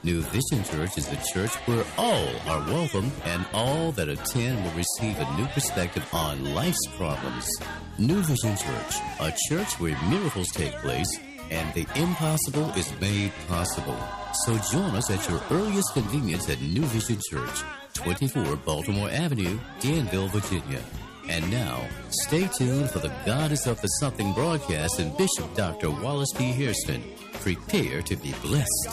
New Vision Church is a church where all are welcome and all that attend will receive a new perspective on life's problems. New Vision Church, a church where miracles take place and the impossible is made possible. So join us at your earliest convenience at New Vision Church, 24 Baltimore Avenue, Danville, Virginia. And now, stay tuned for the God is Up to Something broadcast and Bishop Dr. Wallace P. Hairston. Prepare to be blessed.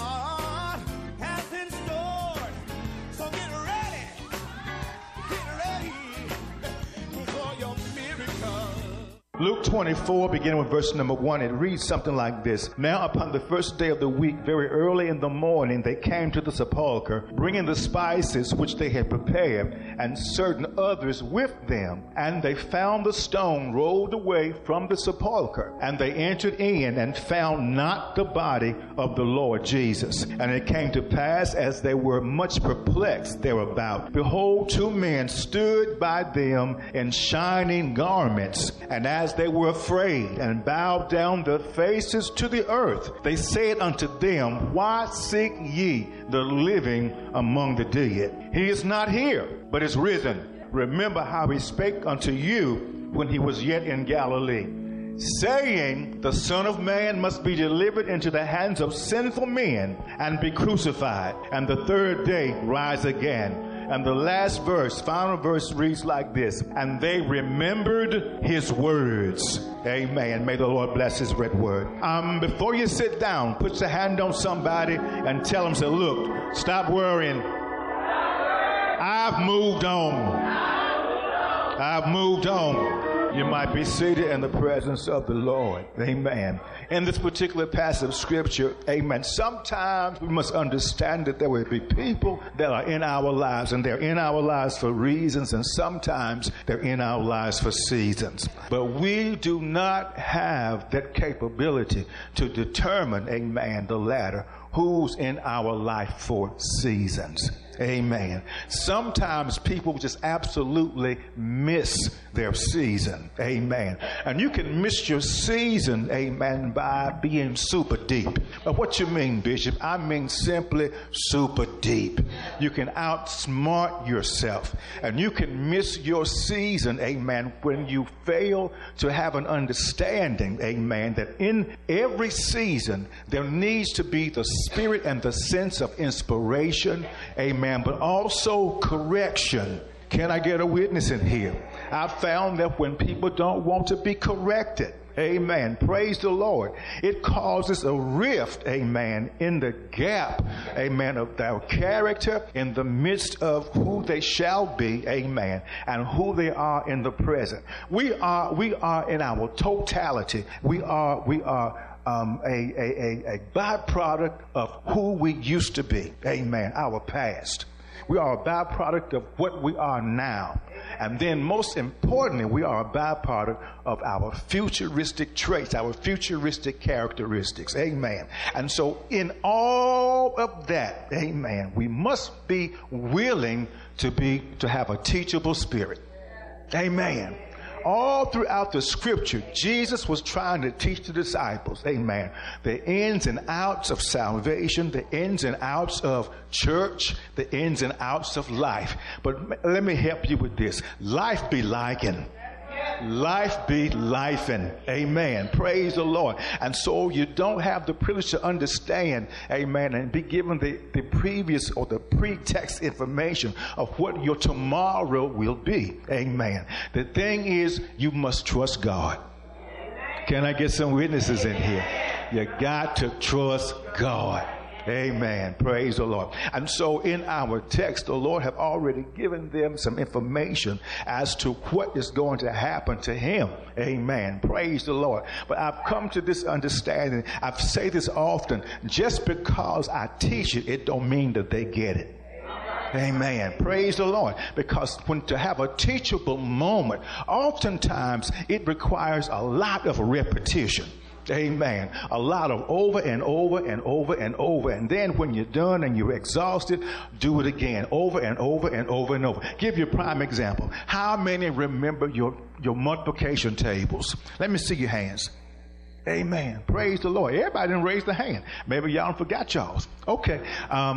Luke 24, beginning with verse number 1, it reads something like this. Now upon the first day of the week, very early in the morning, they came to the sepulchre, bringing the spices which they had prepared, and certain others with them. And they found the stone rolled away from the sepulchre. And they entered in and found not the body of the Lord Jesus. And it came to pass, as they were much perplexed thereabout, behold, two men stood by them in shining garments. And as they were afraid and bowed down their faces to the earth, they said unto them, Why seek ye the living among the dead? He is not here, but is risen. Remember how he spake unto you when he was yet in Galilee, saying, The Son of Man must be delivered into the hands of sinful men and be crucified, and the third day rise again. And the last verse, final verse, reads like this. And they remembered his words. Amen. May the Lord bless his read word. Before you sit down, put your hand on somebody and tell them, say, look, stop worrying. I've moved on. I've moved on. You might be seated in the presence of the Lord. Amen. In this particular passage of scripture, amen, sometimes we must understand that there will be people that are in our lives, and they're in our lives for reasons, and sometimes they're in our lives for seasons. But we do not have that capability to determine, amen, the latter, who's in our life for seasons. Amen. Sometimes people just absolutely miss their season. Amen. And you can miss your season, amen, by being super deep. But what you mean, Bishop? I mean simply super deep. You can outsmart yourself. And you can miss your season, amen, when you fail to have an understanding, amen, that in every season there needs to be the spirit and the sense of inspiration, amen, but also correction. Can I get a witness in here? I've found that when people don't want to be corrected, amen, praise the Lord, it causes a rift, amen, in the gap, amen, of their character in the midst of who they shall be, amen, and who they are in the present. We are in our totality. We are a byproduct of who we used to be, amen, our past. We are a byproduct of what we are now. And then most importantly, we are a byproduct of our futuristic traits, our futuristic characteristics, amen. And so in all of that, amen, we must be willing to have a teachable spirit, amen. All throughout the scripture, Jesus was trying to teach the disciples, amen, the ins and outs of salvation, the ins and outs of church, the ins and outs of life. But let me help you with this. Life be liking. Life be lifing. Amen. Praise the Lord. And so you don't have the privilege to understand, amen, and be given the previous or the pretext information of what your tomorrow will be. Amen. The thing is, you must trust God. Can I get some witnesses in here? You got to trust God. Amen. Praise the Lord. And so in our text, the Lord have already given them some information as to what is going to happen to him. Amen. Praise the Lord. But I've come to this understanding. I've said this often. Just because I teach it, it don't mean that they get it. Amen. Praise the Lord. Because to have a teachable moment, oftentimes it requires a lot of repetition. Amen. A lot of over and over and over and over. And then when you're done and you're exhausted, do it again. Over and over and over and over. Give you a prime example. How many remember your multiplication tables? Let me see your hands. Amen. Praise the Lord. Everybody didn't raise their hand. Maybe y'all forgot y'all's. Okay.